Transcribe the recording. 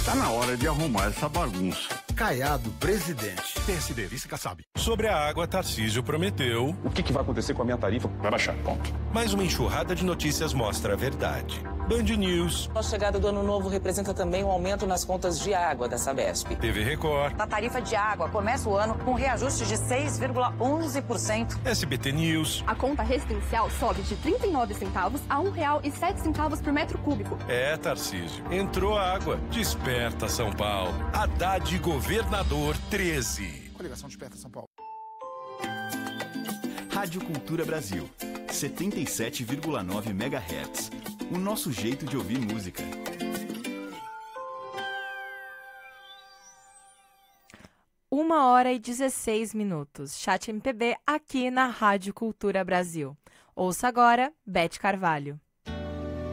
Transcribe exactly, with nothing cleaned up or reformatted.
Tá na hora de arrumar essa bagunça. Caiado, presidente. P S D, vice-Kassab. Sobre a água, Tarcísio prometeu... O que, que vai acontecer com a minha tarifa? Vai baixar, ponto. Mais uma enxurrada de notícias mostra a verdade. Band News. A chegada do ano novo representa também um aumento nas contas de água da Sabesp. T V Record. A tarifa de água começa o ano com reajuste de seis vírgula onze por cento. S B T News. A conta residencial sobe de trinta e nove centavos a um real e sete centavos por metro cúbico. É, Tarcísio. Entrou água. Desperta, São Paulo. Haddad Governador treze. Coligação Desperta São Paulo. Rádio Cultura Brasil. setenta e sete vírgula nove megahertz. O nosso jeito de ouvir música. Uma hora e dezesseis minutos. Chat M P B aqui na Rádio Cultura Brasil. Ouça agora Beth Carvalho.